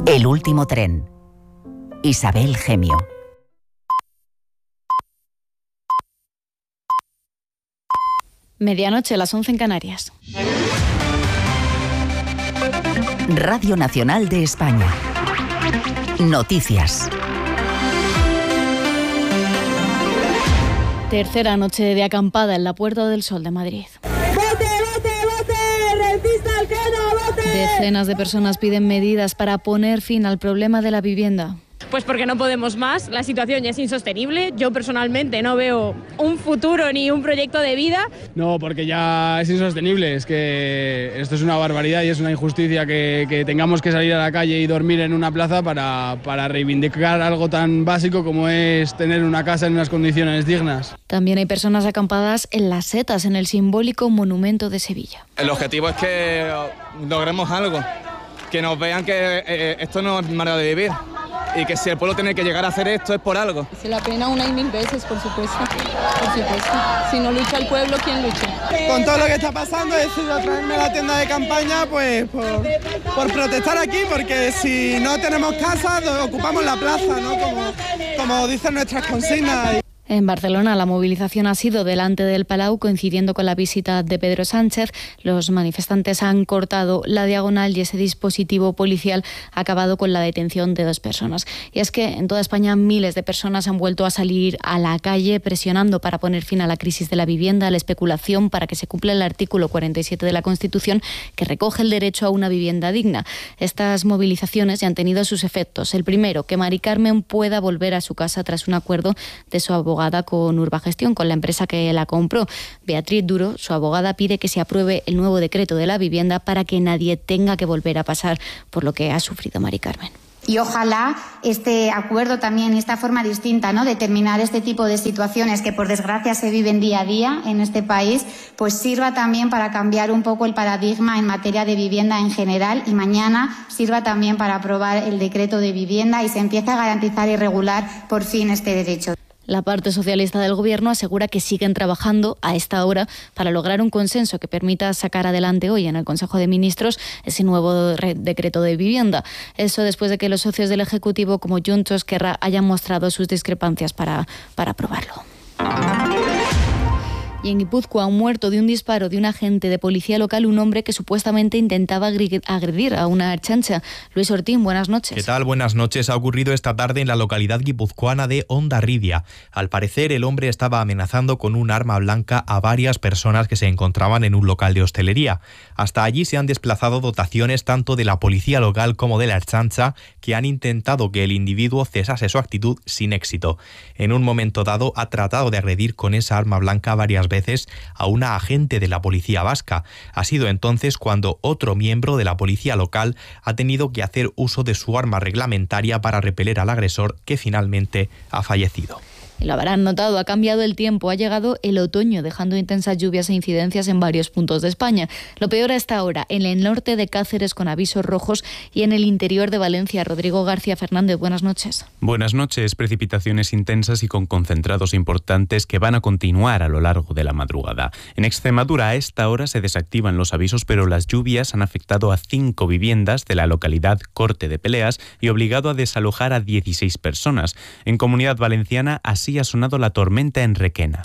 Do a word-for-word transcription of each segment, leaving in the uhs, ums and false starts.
El último tren. Isabel Gemio. Medianoche, las once en Canarias. Radio Nacional de España. Noticias. Tercera noche de acampada en la Puerta del Sol de Madrid. ¡Vote, vote, vote! ¡Rentista al que no vote! Decenas de personas piden medidas para poner fin al problema de la vivienda. Pues porque no podemos más, la situación ya es insostenible. Yo personalmente no veo un futuro ni un proyecto de vida. No, porque ya es insostenible, es que esto es una barbaridad y es una injusticia que, que tengamos que salir a la calle y dormir en una plaza para, para reivindicar algo tan básico como es tener una casa en unas condiciones dignas. También hay personas acampadas en Las Setas, en el simbólico monumento de Sevilla. El objetivo es que logremos algo, que nos vean que eh, esto no es manera de vivir. Y que si el pueblo tiene que llegar a hacer esto es por algo. Se la pena una y mil veces, por supuesto, por supuesto. Si no lucha el pueblo, ¿quién lucha? Con todo lo que está pasando, he decidido traerme la tienda de campaña pues por, por protestar aquí, porque si no tenemos casa, ocupamos la plaza, ¿no? Como, como dicen nuestras consignas. En Barcelona la movilización ha sido delante del Palau, coincidiendo con la visita de Pedro Sánchez. Los manifestantes han cortado la diagonal y ese dispositivo policial ha acabado con la detención de dos personas. Y es que en toda España miles de personas han vuelto a salir a la calle presionando para poner fin a la crisis de la vivienda, a la especulación, para que se cumpla el artículo cuarenta y siete de la Constitución, que recoge el derecho a una vivienda digna. Estas movilizaciones ya han tenido sus efectos. El primero, que Mari Carmen pueda volver a su casa tras un acuerdo de su abogado con Urbagestión, con la empresa que la compró. Beatriz Duro, su abogada, pide que se apruebe el nuevo decreto de la vivienda para que nadie tenga que volver a pasar por lo que ha sufrido Mari Carmen. Y ojalá este acuerdo también, esta forma distinta, ¿no?, de terminar este tipo de situaciones que por desgracia se viven día a día en este país, pues sirva también para cambiar un poco el paradigma en materia de vivienda en general, y mañana sirva también para aprobar el decreto de vivienda y se empiece a garantizar y regular por fin este derecho. La parte socialista del Gobierno asegura que siguen trabajando a esta hora para lograr un consenso que permita sacar adelante hoy en el Consejo de Ministros ese nuevo decreto de vivienda. Eso después de que los socios del Ejecutivo como Junts o Esquerra hayan mostrado sus discrepancias para, para aprobarlo. Y en Guipúzcoa, un muerto de un disparo de un agente de policía local, un hombre que supuestamente intentaba agredir a una ertzaintza. Luis Ortín, buenas noches. ¿Qué tal? Buenas noches. Ha ocurrido esta tarde en la localidad guipuzcoana de Hondarribia. Al parecer, el hombre estaba amenazando con un arma blanca a varias personas que se encontraban en un local de hostelería. Hasta allí se han desplazado dotaciones tanto de la policía local como de la ertzaintza, que han intentado que el individuo cesase su actitud sin éxito. En un momento dado, ha tratado de agredir con esa arma blanca varias veces a una agente de la policía vasca. Ha sido entonces cuando otro miembro de la policía local ha tenido que hacer uso de su arma reglamentaria para repeler al agresor, que finalmente ha fallecido. Y lo habrán notado, ha cambiado el tiempo, ha llegado el otoño, dejando intensas lluvias e incidencias en varios puntos de España. Lo peor a esta hora, en el norte de Cáceres con avisos rojos y en el interior de Valencia. Rodrigo García Fernández, buenas noches. Buenas noches. Precipitaciones intensas y con concentrados importantes que van a continuar a lo largo de la madrugada. En Extremadura a esta hora se desactivan los avisos, pero las lluvias han afectado a cinco viviendas de la localidad Corte de Peleas y obligado a desalojar a dieciséis personas. En Comunidad Valenciana, así ha sonado la tormenta en Requena.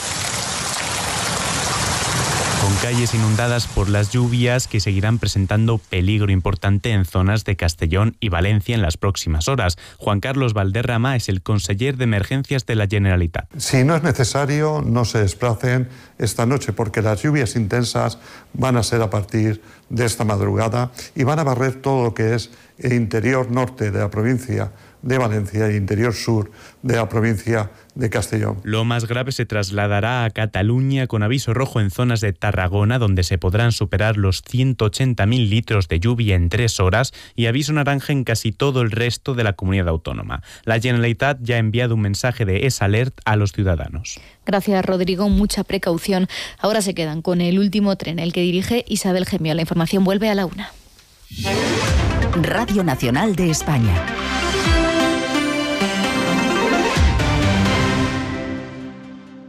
Con calles inundadas por las lluvias que seguirán presentando peligro importante en zonas de Castellón y Valencia en las próximas horas. Juan Carlos Valderrama es el conseller de Emergencias de la Generalitat. Si no es necesario, no se desplacen esta noche, porque las lluvias intensas van a ser a partir de esta madrugada y van a barrer todo lo que es el interior norte de la provincia de Valencia e interior sur de la provincia de Castellón. Lo más grave se trasladará a Cataluña, con aviso rojo en zonas de Tarragona, donde se podrán superar los ciento ochenta mil litros de lluvia en tres horas, y aviso naranja en casi todo el resto de la comunidad autónoma. La Generalitat ya ha enviado un mensaje de S-Alert a los ciudadanos. Gracias, Rodrigo. Mucha precaución. Ahora se quedan con el último tren, el que dirige Isabel Gemio. La información vuelve a la una. Radio Nacional de España.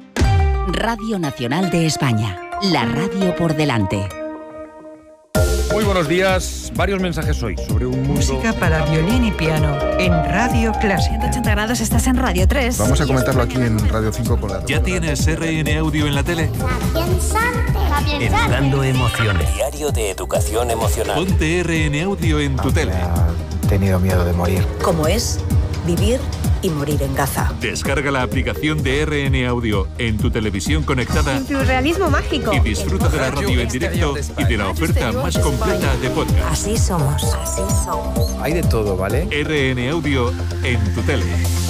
Radio Nacional de España, la radio por delante. Muy buenos días. Varios mensajes hoy sobre un mundo... Música para violín y piano en Radio Clásica. ciento ochenta grados, estás en Radio tres. Vamos a comentarlo aquí en Radio cinco con la... ¿Ya tienes R N Audio en la tele? Educando emociones. Diario de educación emocional. Ponte R N Audio en tu tele. He tenido miedo de morir. ¿Cómo es vivir y morir en Gaza? Descarga la aplicación de R N Audio en tu televisión conectada. Surrealismo mágico. Y disfruta de la radio en directo y de la oferta más completa de podcast. Así somos, así somos. Hay de todo, ¿vale? R N Audio en tu tele.